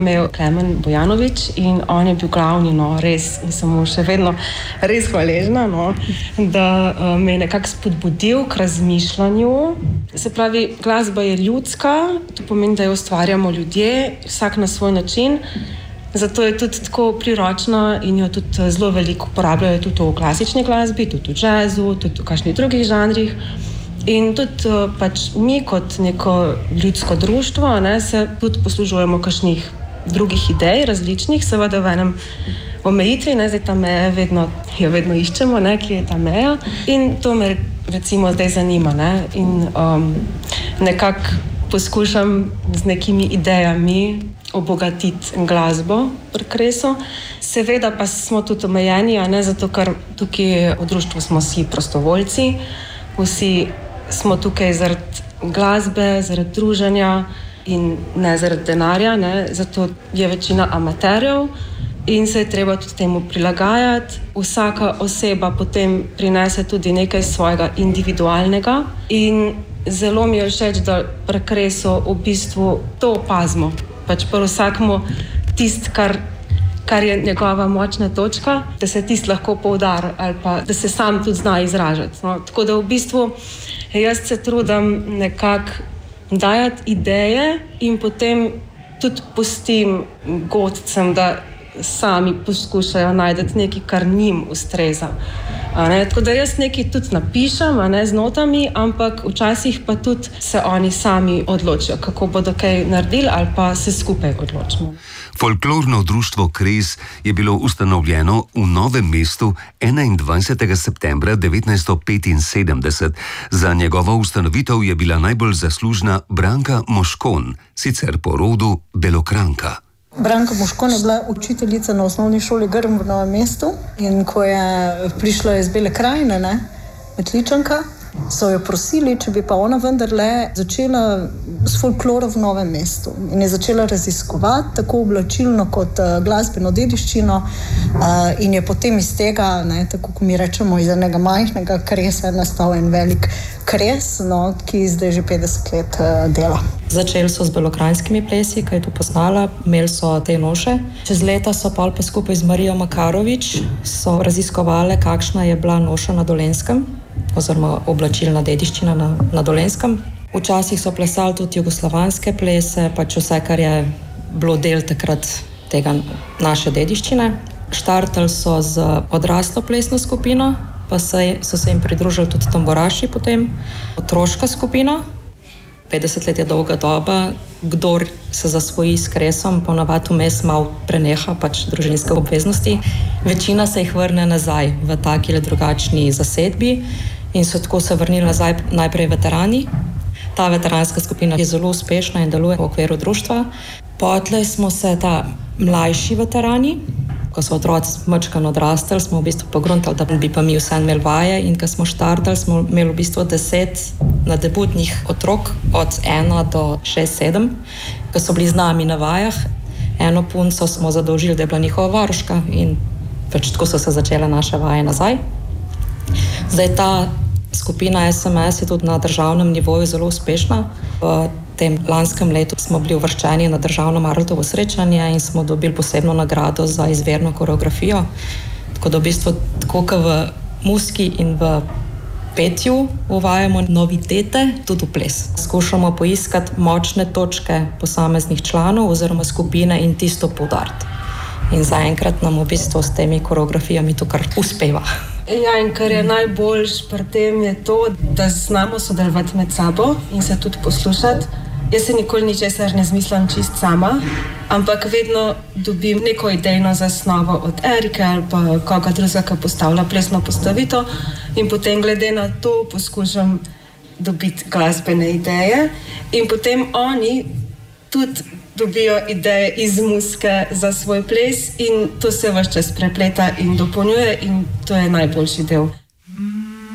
imel Klemen Bojanović in on je bil glavni, res, in sem mu še vedno res hvaležna, da me je nekako spodbudil k razmišljanju. Se pravi, glasba je ljudska, to pomeni, da jo ustvarjamo ljudje, vsak na svoj način, zato je tudi tako priročna in jo tudi zelo veliko uporabljajo tudi v klasični glasbi, tudi v jazzu, tudi v kakšnih drugih žanrih. In tudi pač mi kot neko ljudsko društvo se tudi poslužujemo kakšnih drugih idej, različnih, seveda v enem omejitvi, zdaj ta meja jo vedno iščemo, kje je ta meja. In to me recimo zdaj zanima, in nekako poskušam z nekimi idejami obogatiti glasbo pri Kresu. Seveda pa smo tudi omejeni, zato ker tukaj v društvu smo vsi prostovoljci, vsi smo tukaj zaradi glasbe, zaradi druženja in ne zaradi denarja, zato je večina amaterjev in se je treba tudi temu prilagajati. Vsaka oseba potem prinese tudi nekaj svojega individualnega in zelo mi je všeč, da pri Kresu v bistvu to opazimo. Pač pri vsakmu tisto, kar je njegova močna točka, da se tisto lahko poudari ali pa da se sam tudi zna izražati. Tako da v bistvu jaz se trudim nekako dajati ideje in potem tudi pustim godcem, da sami poskušajo najti nekaj, kar njim ustreza. Tako da jaz nekaj tudi napišem z notami, ampak včasih pa tudi se oni sami odločijo, kako bodo kaj naredili ali pa se skupaj odločimo. Folklorno društvo Kres je bilo ustanovljeno v Novem mestu 21. septembra 1975. Za njegovo ustanovitev je bila najbolj zaslužna Branka Moškon, sicer po rodu Belokranjka. Branka Moškon je bila učiteljica na osnovni šoli Grm v Novem mestu in ko je prišla iz Bele krajine, Metličanka, so jo prosili, če bi pa ona vendarle začela s folklorom v Novem mestu in je začela raziskovati tako oblačilno kot glasbeno dediščino in je potem iz tega, tako ko mi rečemo, iz enega majhnega kresa nastal en velik kres, ki zdaj že 50 let dela. Začeli so z belokranjskimi plesi, ki je to poznala, imeli so te noše. Čez leta so pa skupaj z Marijo Makarovič so raziskovali, kakšna je bila noša na Dolenjskem, oziroma oblačilna dediščina na Dolenjskem. Včasih so plesali tudi jugoslovanske plese, pač vse, kar je bilo del takrat tega naše dediščine. Štartali so z odraslo plesno skupino, pa so se jim pridružili tudi tamboraši potem, otroška skupina. 50 let je dolga doba, kdor se zasvoji s Kresom, ponavadi vmes malo preneha pač družinske obveznosti. Večina se jih vrne nazaj v taki ali drugačni zasedbi in so tako se vrnili nazaj najprej veterani. Ta veteranska skupina je zelo uspešna in deluje v okviru društva. Potlej smo se ta mlajši veterani, ko so otroci mačkano odrastali, smo v bistvu pogruntali, da bi pa mi vse imeli vaje in ko smo štartali, smo imeli v bistvu 10 nadebutnih otrok od 1 do 6-7, ko so bili z nami na vajah. Eno punco smo zadolžili, da je bila njihova varuška in pač tako so se začele naše vaje nazaj. Zdaj ta skupina SMS je tudi na državnem nivoju zelo uspešna. V tem lanskem letu smo bili uvrščeni na državno Marltovo srečanje in smo dobili posebno nagrado za izvirno koreografijo. Tako da v bistvu tako kot v muziki in v petju uvajamo novitete tudi v ples. Skušamo poiskati močne točke posameznih članov oziroma skupine in tisto poudariti. In zaenkrat nam v bistvu s temi koreografijami to kar uspeva. Ja, in kar je najboljš pri tem je to, da znamo sodelovati med sabo in se tudi poslušati. Jaz se nikoli ničesar ne izmislim čist sama, ampak vedno dobim neko idejno zasnovo od Erike ali pa koga drugega, ki postavlja plesno postavitev in potem glede na to poskušam dobiti glasbene ideje in potem oni tudi dobijo ideje iz muzike za svoj ples in to se ves čas prepleta in dopolnjuje in to je najboljši del.